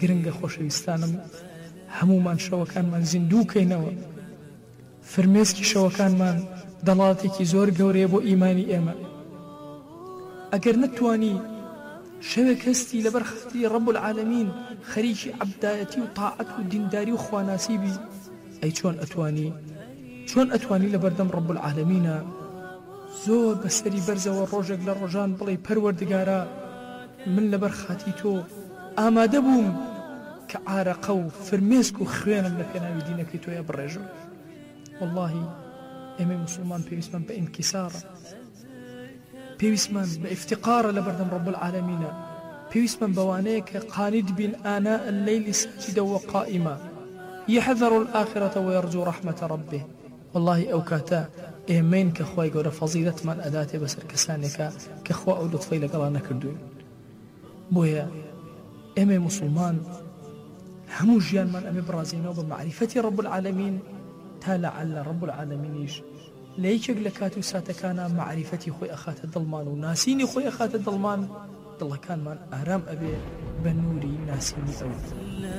گرنگە خۆشەویستانم هەمومان شەوەکانمان زیندووکەینەوە فرمێسکی شەوەکانمان دەڵاتێکی زۆر گەورەیە بۆ ئیمانی ئێمە ئەگەر نەتوانی شەوێک هەستی لەبەر خەتی ڕەب العالەمین خەریکی عەبدایەتی و تاعەت و دینداری و خواناسی بی ئەی چۆن ئەتوانی لەبەردەم ڕەب العالەمینە زۆر بەسەری بەرزەوە ڕۆژێک لە ڕۆژان بڵێ پەروەردگارە من لەبەر خاتی تۆ ئامادە بووم کە عارەقە و فرمێسک و خوێنم لە پێناوی دینەکەی تۆیە بڕێژم واللهی ئێمە موسڵمان پێویستمان بە ئینکیسارە پێویستمان بە ئیفتقارە لەبەردەم ڕەب العالەمینە پێویستمان بەوانەیە کە قانید بین ئاناء الليل ساجدا وقائما يحذر الآخرة ويرجو رحمة ربه والله ئەو کاتە ئێمەین کە خوای گەورە فەزیلەتمان ئەداتێ بەسەر کەسانێکە کە خوا ئەو لوتفەی لەگەڵا نەکردوین بۆیە ئێمە موسڵمان هەموو ژیانمان ئەمێ بڕازینەوە بە معریفەتی ڕەب العالەمین تا لەعەلە ڕەب العالەمینیش لە یەکێک لە کات و ساتەکانە معریفەتی خۆی ئەخاتە دڵمان و ناسینی خۆی ئەخاتە دڵمان دڵەکانمان ئارام ئەبێ بە نووری ناسینی ئەو